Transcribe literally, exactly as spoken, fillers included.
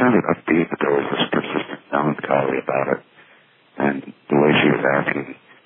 sounded upbeat, but there was this persistent melancholy about it. And the way she was asking